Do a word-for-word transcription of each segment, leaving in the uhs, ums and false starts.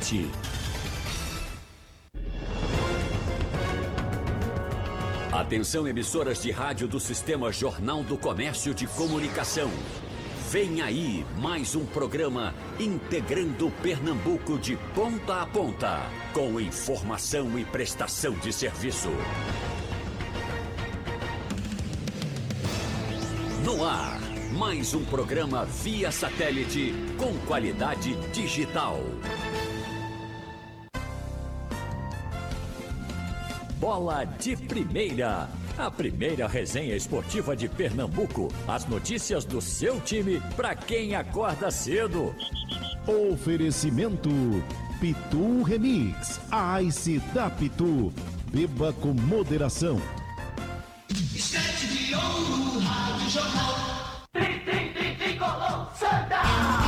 Satélite. Atenção, emissoras de rádio do Sistema Jornal do Comércio de Comunicação. Vem aí mais um programa integrando Pernambuco de ponta a ponta, com informação e prestação de serviço. No ar, mais um programa via satélite com qualidade digital. Bola de Primeira, a primeira resenha esportiva de Pernambuco. As notícias do seu time para quem acorda cedo. Oferecimento Pitu Remix, a Ice da Pitu. Beba com moderação. Estante de ouro, Rádio Jornal. Tem, tem, tem, tem, Colô, Santa!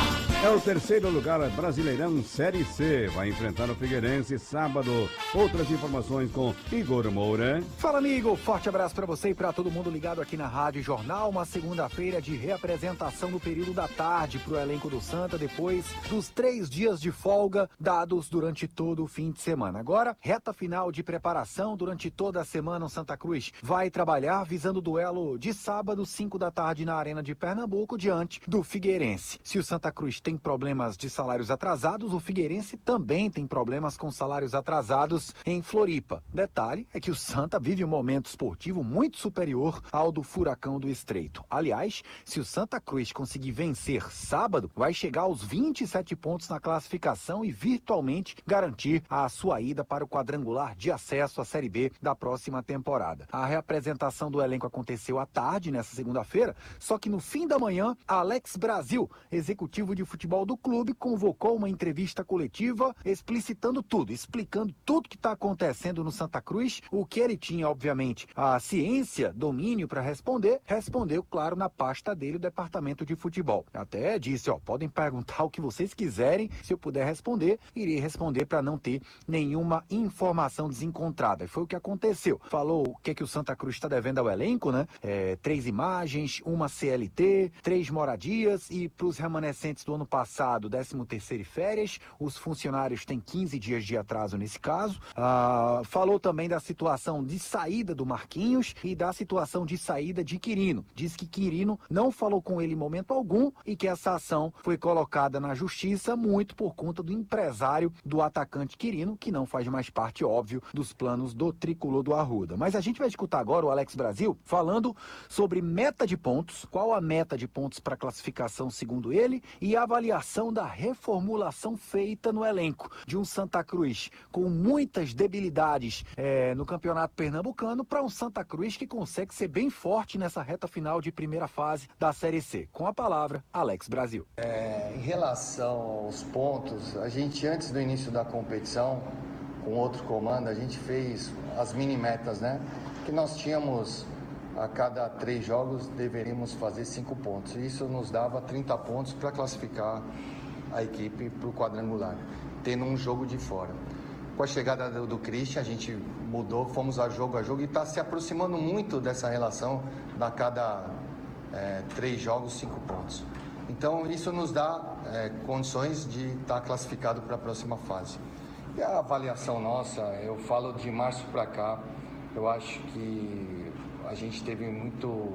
É o terceiro lugar Brasileirão Série C. Vai enfrentar o Figueirense sábado. Outras informações com Igor Moura. Fala, amigo. Forte abraço pra você e pra todo mundo ligado aqui na Rádio Jornal. Uma segunda-feira de reapresentação no período da tarde pro elenco do Santa, depois dos três dias de folga dados durante todo o fim de semana. Agora, reta final de preparação. Durante toda a semana, o Santa Cruz vai trabalhar visando o duelo de sábado, cinco da tarde, na Arena de Pernambuco, diante do Figueirense. Se o Santa Cruz tem problemas de salários atrasados, o Figueirense também tem problemas com salários atrasados em Floripa. Detalhe é que o Santa vive um momento esportivo muito superior ao do Furacão do Estreito. Aliás, se o Santa Cruz conseguir vencer sábado, vai chegar aos vinte e sete pontos na classificação e virtualmente garantir a sua ida para o quadrangular de acesso à Série B da próxima temporada. A reapresentação do elenco aconteceu à tarde, nessa segunda-feira, só que no fim da manhã, Alex Brasil, executivo de futebol do clube, convocou uma entrevista coletiva explicitando tudo, explicando tudo que está acontecendo no Santa Cruz, o que ele tinha, obviamente, a ciência, domínio para responder, respondeu, claro, na pasta dele, o departamento de futebol. Até disse, ó, podem perguntar o que vocês quiserem, se eu puder responder, irei responder para não ter nenhuma informação desencontrada. E foi o que aconteceu. Falou o que, que o Santa Cruz está devendo ao elenco, né? É, três imagens, uma C L T, três moradias e para os remanescentes do ano passado, décimo terceiro e férias, os funcionários têm quinze dias de atraso nesse caso. Ah, falou também da situação de saída do Marquinhos e da situação de saída de Quirino. Diz que Quirino não falou com ele em momento algum e que essa ação foi colocada na justiça muito por conta do empresário do atacante Quirino, que não faz mais parte, óbvio, dos planos do tricolor do Arruda. Mas a gente vai escutar agora o Alex Brasil falando sobre meta de pontos, qual a meta de pontos para classificação segundo ele e a avaliação da reformulação feita no elenco de um Santa Cruz com muitas debilidades é, no campeonato pernambucano para um Santa Cruz que consegue ser bem forte nessa reta final de primeira fase da Série C. Com a palavra, Alex Brasil. É, em relação aos pontos, a gente antes do início da competição, com outro comando, a gente fez as mini metas, né? Que nós tínhamos a cada três jogos deveríamos fazer cinco pontos. Isso nos dava trinta pontos para classificar a equipe para o quadrangular, tendo um jogo de fora. Com a chegada do, do Christian, a gente mudou, fomos a jogo a jogo e está se aproximando muito dessa relação da cada é, três jogos, cinco pontos. Então isso nos dá é, condições de estar tá classificado para a próxima fase. E a avaliação nossa, eu falo de março para cá, eu acho que a gente teve muito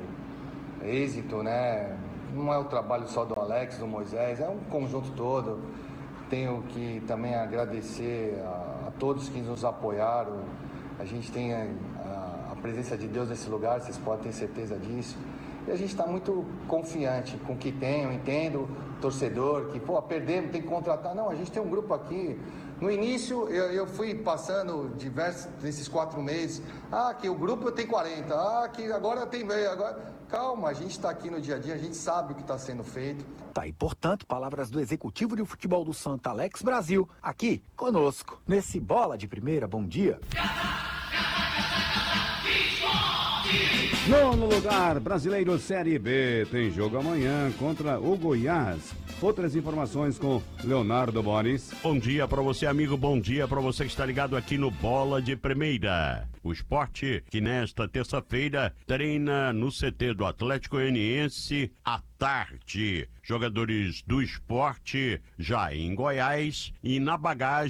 êxito, né? Não é o trabalho só do Alex, do Moisés, é um conjunto todo. Tenho que também agradecer a, a todos que nos apoiaram. A gente tem a, a, a presença de Deus nesse lugar, vocês podem ter certeza disso. E a gente está muito confiante com o que tem. Eu entendo, torcedor, que, pô, perdemos, tem que contratar. Não, a gente tem um grupo aqui. No início, eu, eu fui passando diversos, nesses quatro meses. Ah, que o grupo tem quarenta. Ah, que agora tem... Agora... Calma, a gente está aqui no dia a dia, a gente sabe o que está sendo feito. Tá, e portanto, palavras do executivo de futebol do Santa, Alex Brasil, aqui conosco, nesse Bola de Primeira. Bom dia. Nono lugar, Brasileiro Série B. Tem jogo amanhã contra o Goiás. Outras informações com Leonardo Boris. Bom dia para você, amigo. Bom dia para você que está ligado aqui no Bola de Primeira. O Sport, que nesta terça-feira treina no C T do Atlético Goianiense à tarde. Jogadores do Sport já em Goiás e na bagagem